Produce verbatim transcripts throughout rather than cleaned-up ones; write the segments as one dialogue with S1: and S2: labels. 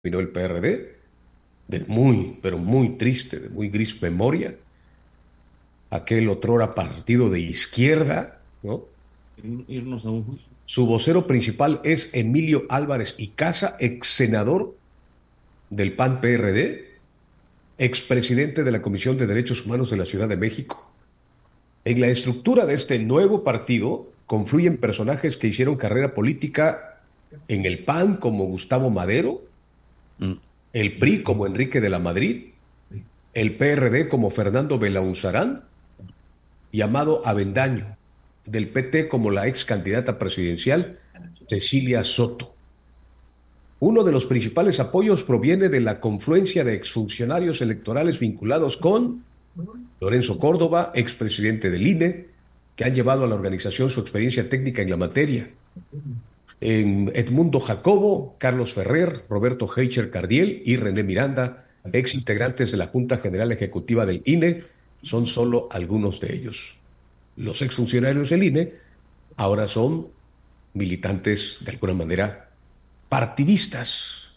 S1: terminó el P R D, de muy, pero muy triste, de muy gris memoria, aquel otrora partido de izquierda, ¿no?
S2: Irnos a un juicio.
S1: Su vocero principal es Emilio Álvarez y Casa, ex senador del P A N-P R D, expresidente de la Comisión de Derechos Humanos de la Ciudad de México. En la estructura de este nuevo partido confluyen personajes que hicieron carrera política en el P A N, como Gustavo Madero,
S2: Mm.
S1: el P R I como Enrique de la Madrid, el P R D como Fernando Belaunzarán y Amado Avendaño, del P T como la ex candidata presidencial Cecilia Soto. Uno de los principales apoyos proviene de la confluencia de exfuncionarios electorales vinculados con Lorenzo Córdoba, expresidente del I N E, que han llevado a la organización su experiencia técnica en la materia. En Edmundo Jacobo, Carlos Ferrer, Roberto Heicher Cardiel y René Miranda, ex integrantes de la Junta General Ejecutiva del I N E, son solo algunos de ellos. Los exfuncionarios del I N E ahora son militantes, de alguna manera, partidistas.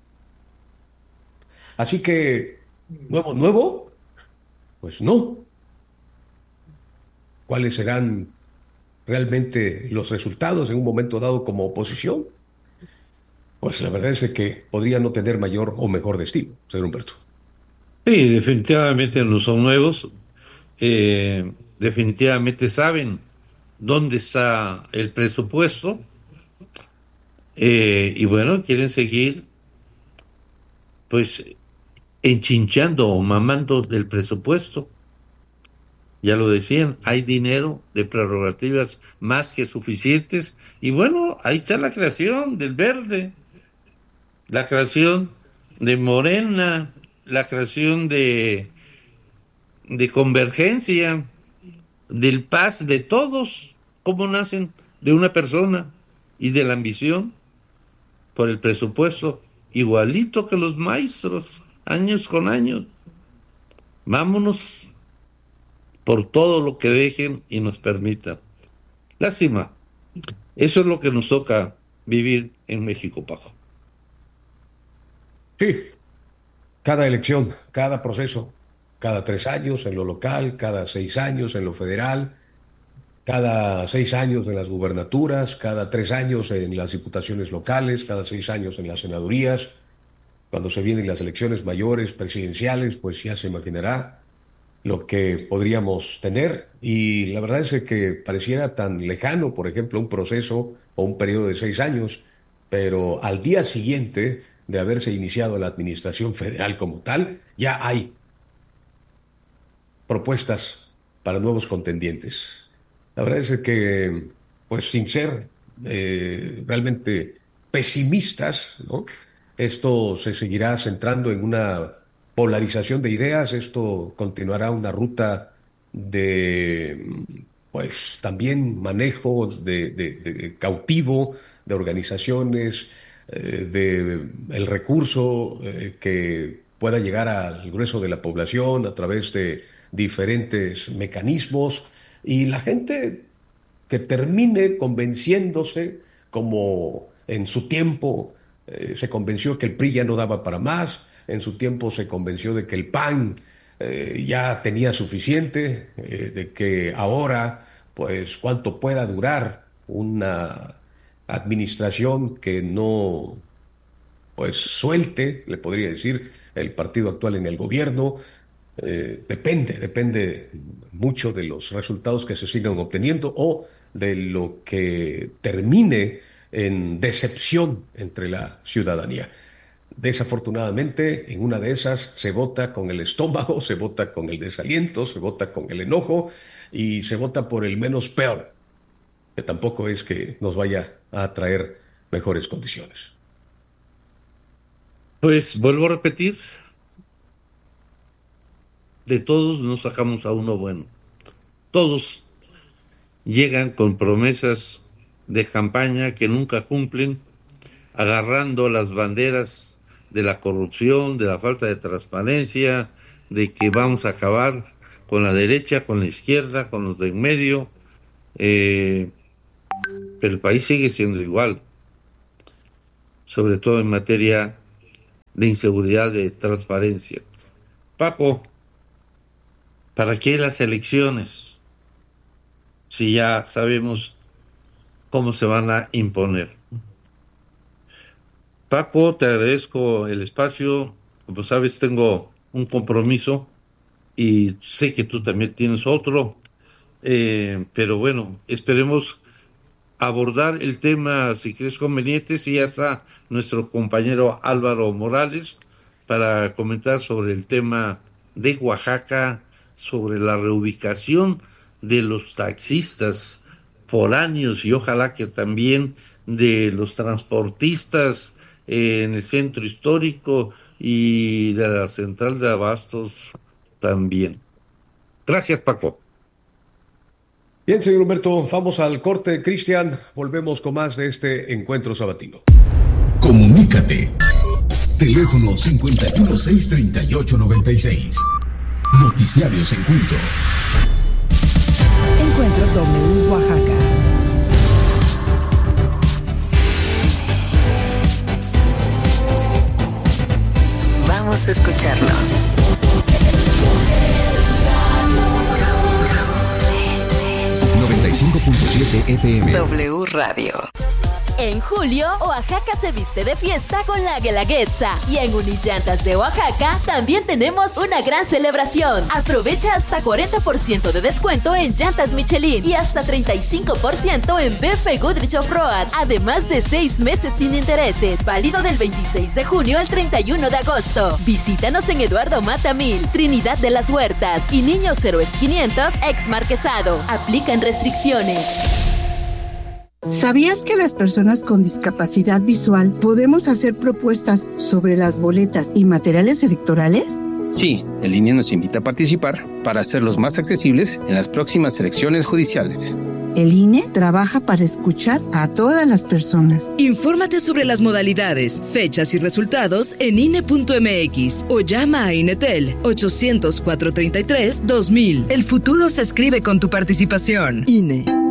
S1: Así que, nuevo, nuevo, pues no. ¿Cuáles serán realmente los resultados en un momento dado como oposición? Pues la verdad es que podría no tener mayor o mejor destino, señor Humberto.
S2: Sí, definitivamente no son nuevos. eh, definitivamente saben dónde está el presupuesto, eh, y bueno, quieren seguir pues enchinchando o mamando del presupuesto. Ya lo decían, hay dinero de prerrogativas más que suficientes y bueno, ahí está la creación del verde, la creación de Morena, la creación de, de Convergencia, del paz de todos, cómo nacen de una persona y de la ambición por el presupuesto, igualito que los maestros, años con años. Vámonos por todo lo que dejen y nos permitan. Lástima, eso es lo que nos toca vivir en México, Paco.
S1: Sí, cada elección, cada proceso, cada tres años en lo local, cada seis años en lo federal, cada seis años en las gubernaturas, cada tres años en las diputaciones locales, cada seis años en las senadurías. Cuando se vienen las elecciones mayores, presidenciales, pues ya se imaginará lo que podríamos tener. Y la verdad es que pareciera tan lejano, por ejemplo, un proceso o un periodo de seis años, pero al día siguiente de haberse iniciado la administración federal como tal, ya hay propuestas para nuevos contendientes. La verdad es que, pues sin ser eh, realmente pesimistas, ¿no? Esto se seguirá centrando en una polarización de ideas, esto continuará una ruta de, pues también manejo de, de- de cautivo de organizaciones, eh, de el recurso eh, que pueda llegar al grueso de la población a través de diferentes mecanismos y la gente que termine convenciéndose, como en su tiempo eh, se convenció que el P R I ya no daba para más, en su tiempo se convenció de que el P A N eh, ya tenía suficiente, eh, de que ahora, pues, cuánto pueda durar una administración que no, pues, suelte, le podría decir, el partido actual en el gobierno. Eh, depende, depende mucho de los resultados que se sigan obteniendo o de lo que termine en decepción entre la ciudadanía. Desafortunadamente, en una de esas se vota con el estómago, se vota con el desaliento, se vota con el enojo y se vota por el menos peor, que tampoco es que nos vaya a traer mejores condiciones.
S2: Pues vuelvo a repetir, de todos nos sacamos a uno bueno. Todos llegan con promesas de campaña que nunca cumplen, agarrando las banderas de la corrupción, de la falta de transparencia, de que vamos a acabar con la derecha, con la izquierda, con los de en medio, eh, pero el país sigue siendo igual, sobre todo en materia de inseguridad, de transparencia. Paco, ¿para qué las elecciones si ya sabemos cómo se van a imponer? Paco, te agradezco el espacio. Como sabes, tengo un compromiso y sé que tú también tienes otro, eh, pero bueno, esperemos abordar el tema, si crees conveniente. Si ya está nuestro compañero Álvaro Morales para comentar sobre el tema de Oaxaca, sobre la reubicación de los taxistas foráneos y ojalá que también de los transportistas en el centro histórico y de la central de abastos también. Gracias, Paco.
S1: Bien, señor Humberto, vamos al corte. Cristian, volvemos con más de este encuentro sabatino.
S3: Comunícate. Teléfono cincuenta y uno, seiscientos treinta y ocho, noventa y seis. Noticiarios Encuentro.
S4: Encuentro W Oaxaca. Vamos a escucharnos.
S3: noventa y cinco punto siete F M.
S4: W Radio.
S5: En julio, Oaxaca se viste de fiesta con la Guelaguetza. Y en Unillantas de Oaxaca también tenemos una gran celebración. Aprovecha hasta cuarenta por ciento de descuento en llantas Michelin y hasta treinta y cinco por ciento en B F Goodrich Off-Road. Además de seis meses sin intereses. Válido del veintiséis de junio al treinta y uno de agosto. Visítanos en Eduardo Mata mil, Trinidad de las Huertas y Niños Héroes quinientos, ex Marquesado. Aplican restricciones.
S6: ¿Sabías que las personas con discapacidad visual podemos hacer propuestas sobre las boletas y materiales electorales?
S7: Sí, el I N E nos invita a participar para hacerlos más accesibles en las próximas elecciones judiciales.
S6: El I N E trabaja para escuchar a todas las personas.
S4: Infórmate sobre las modalidades, fechas y resultados en I N E punto M X o llama a Inetel ochocientos, cuatrocientos treinta y tres, dos mil. El futuro se escribe con tu participación. I N E.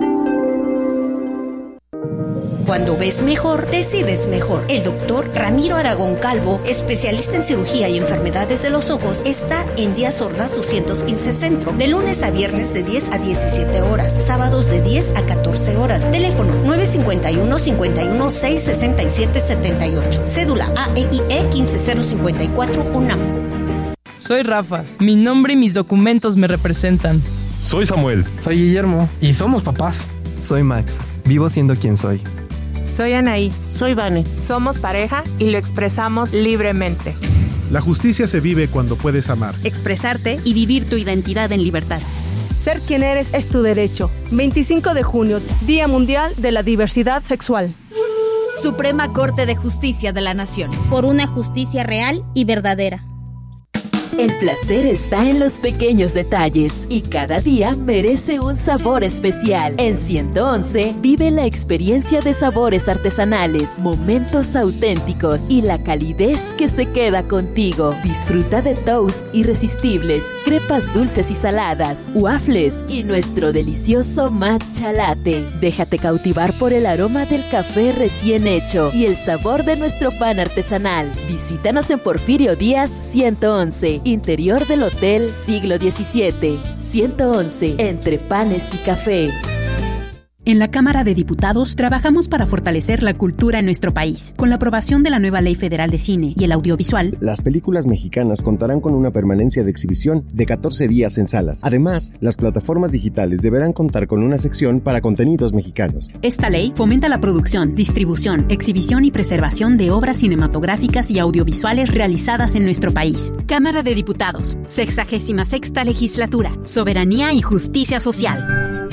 S8: Cuando ves mejor, decides mejor. El doctor Ramiro Aragón Calvo, especialista en cirugía y enfermedades de los ojos, está en Díaz Ordaz doscientos quince Centro, de lunes a viernes de diez a diecisiete horas, sábados de diez a catorce horas. Teléfono nueve cinco uno, cinco uno seis, seis siete siete ocho. Cédula A E I E quince cero cincuenta y cuatro, UNAM.
S9: Soy Rafa. Mi nombre y mis documentos me representan.
S10: Soy Samuel.
S11: Soy Guillermo.
S10: Y somos papás.
S11: Soy Max. Vivo siendo quien soy.
S12: Soy Anaí.
S13: Soy Vane.
S12: Somos pareja y lo expresamos libremente.
S14: La justicia se vive cuando puedes amar,
S15: expresarte y vivir tu identidad en libertad.
S16: Ser quien eres es tu derecho. veinticinco de junio, Día Mundial de la Diversidad Sexual.
S15: Suprema Corte de Justicia de la Nación. Por una justicia real y verdadera.
S5: El placer está en los pequeños detalles y cada día merece un sabor especial. En ciento once vive la experiencia de sabores artesanales, momentos auténticos y la calidez que se queda contigo. Disfruta de toast irresistibles, crepas dulces y saladas, waffles y nuestro delicioso matcha latte. Déjate cautivar por el aroma del café recién hecho y el sabor de nuestro pan artesanal. Visítanos en Porfirio Díaz ciento once. Interior del Hotel Siglo diecisiete, ciento once, entre panes y café.
S15: En la Cámara de Diputados trabajamos para fortalecer la cultura en nuestro país. Con la aprobación de la nueva Ley Federal de Cine y el Audiovisual,
S17: las películas mexicanas contarán con una permanencia de exhibición de catorce días en salas. Además, las plataformas digitales deberán contar con una sección para contenidos mexicanos.
S15: Esta ley fomenta la producción, distribución, exhibición y preservación de obras cinematográficas y audiovisuales realizadas en nuestro país. Cámara de Diputados, sexagésima sexta Legislatura, Soberanía y Justicia Social.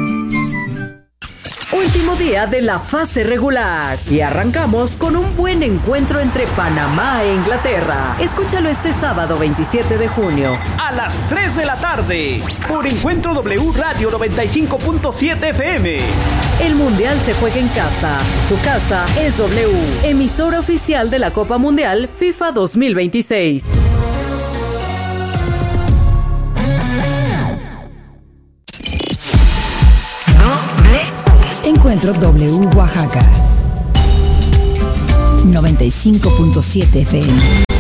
S18: Último día de la fase regular y arrancamos con un buen encuentro entre Panamá e Inglaterra. Escúchalo este sábado veintisiete de junio
S19: a las tres de la tarde por Encuentro W Radio noventa y cinco punto siete F M.
S18: El Mundial se juega en casa. Su casa es W, emisora oficial de la Copa Mundial FIFA dos mil veintiséis.
S4: Encuentro W Oaxaca.
S13: noventa y cinco punto siete F M.